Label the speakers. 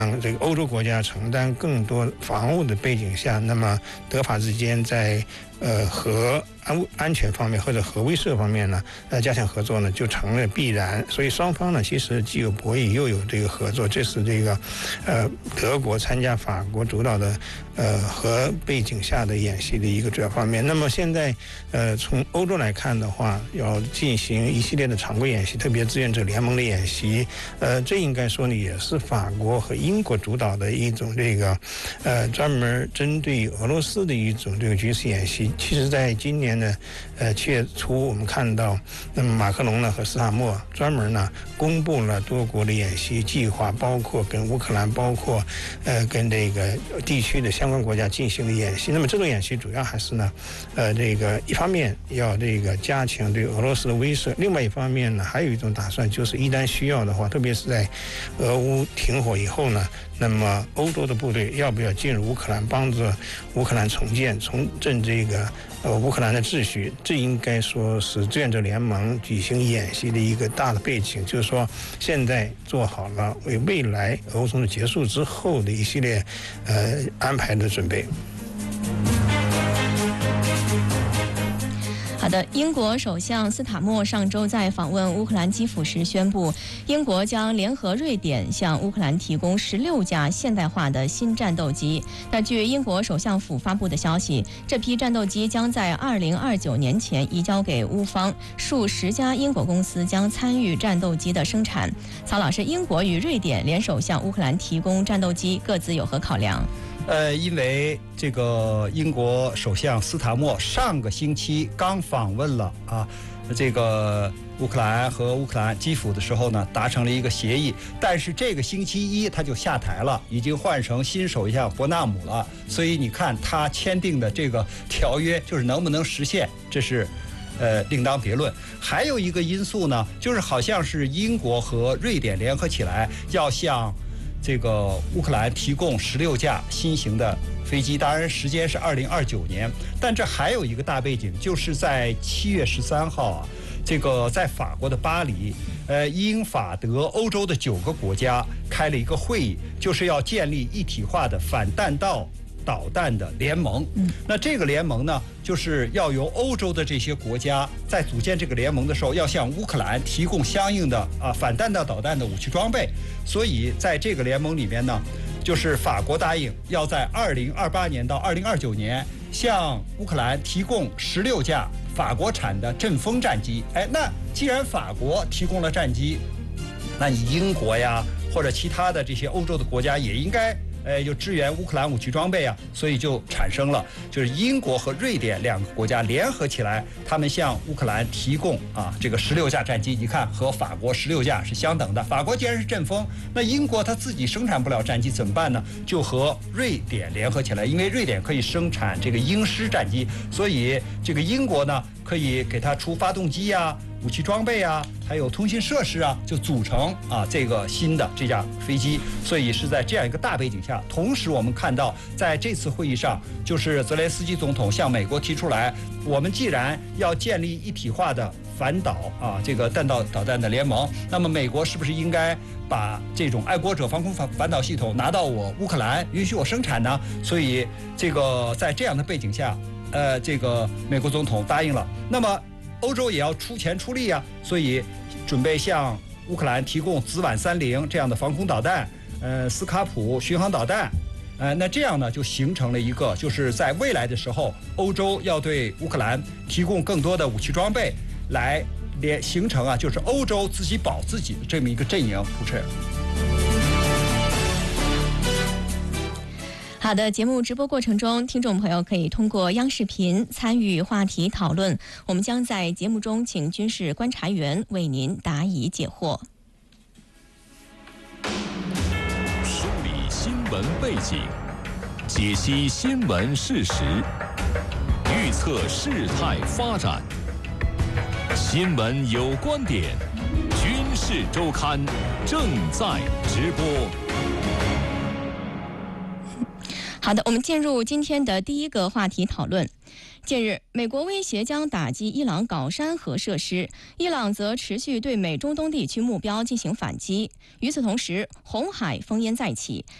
Speaker 1: 这个欧洲国家承担更多防务的背景下，那么德法之间在核安全方面或者核威慑方面呢，加强合作呢，就成了必然。所以双方呢，其实既有博弈又有这个合作，这是这个德国参加法国主导的核背景下的演习的一个主要方面。那么现在从欧洲来看的话，要进行一系列的常规演习，特别志愿者联盟的演习，这应该说呢，也是法国和英国主导的一种这个专门针对俄罗斯的一种这个军事演习。其实在今年呢7月初我们看到，那么马克龙呢和斯塔默专门呢公布了多国的演习计划，包括跟乌克兰，包括跟这个地区的相关国家进行的演习。那么这种演习主要还是呢这个一方面要这个加强对俄罗斯的威慑，另外一方面呢还有一种打算，就是一旦需要的话，特别是在俄乌停火以后呢，那么欧洲的部队要不要进入乌克兰，帮助乌克兰重振这个乌克兰的秩序，这应该说是志愿者联盟举行演习的一个大的背景，就是说现在做好了为未来俄乌冲突结束之后的一系列安排的准备。
Speaker 2: 好的，英国首相斯塔默上周在访问乌克兰基辅时宣布，英国将联合瑞典向乌克兰提供16架现代化的新战斗机。那据英国首相府发布的消息，这批战斗机将在2029年前移交给乌方，数10家英国公司将参与战斗机的生产。曹老师，英国与瑞典联手向乌克兰提供战斗机，各自有何考量？
Speaker 3: 因为这个英国首相斯塔默上个星期刚访问了这个乌克兰和乌克兰基辅的时候呢，达成了一个协议，但是这个星期一他就下台了，已经换成新首相伯纳姆了。所以你看他签订的这个条约就是能不能实现，这是另当别论。还有一个因素呢，就是好像是英国和瑞典联合起来要向这个乌克兰提供16架新型的飞机，当然时间是2029年。但这还有一个大背景，就是在7月13号这个在法国的巴黎，英法德欧洲的9个国家开了一个会议，就是要建立一体化的反弹道导弹的联盟。那这个联盟呢，就是要由欧洲的这些国家在组建这个联盟的时候，要向乌克兰提供相应的反弹道导弹的武器装备。所以在这个联盟里面呢，就是法国答应要在2028年到2029年向乌克兰提供16架法国产的阵风战机。那既然法国提供了战机，那你英国呀或者其他的这些欧洲的国家也应该就支援乌克兰武器装备所以就产生了就是英国和瑞典2个国家联合起来，他们向乌克兰提供这个16架战机。你看和法国16架是相等的。法国既然是阵风，那英国它自己生产不了战机怎么办呢？就和瑞典联合起来，因为瑞典可以生产这个鹰狮战机，所以这个英国呢可以给它出发动机武器装备还有通信设施就组成这个新的这架飞机。所以是在这样一个大背景下，同时我们看到在这次会议上，就是泽连斯基总统向美国提出来，我们既然要建立一体化的反导这个弹道导弹的联盟，那么美国是不是应该把这种爱国者防空反导系统拿到我乌克兰，允许我生产呢？所以这个在这样的背景下，这个美国总统答应了。那么欧洲也要出钱出力所以准备向乌克兰提供紫菀30这样的防空导弹，斯卡普巡航导弹。那这样呢，就形成了一个，就是在未来的时候，欧洲要对乌克兰提供更多的武器装备，来形成就是欧洲自己保自己的这么一个阵营。主持人。
Speaker 2: 好的，节目直播过程中，听众朋友可以通过央视频参与话题讨论，我们将在节目中请军事观察员为您答疑解惑。
Speaker 4: 梳理新闻背景，解析新闻事实，预测事态发展。新闻有观点，军事周刊正在直播。好的，我们进入今天的第一个话题讨论。
Speaker 2: 近日，美国威胁将打击伊朗镐山核设施，伊朗则持续对美中东地区目标进行反击。与此同时，红海烽烟再起，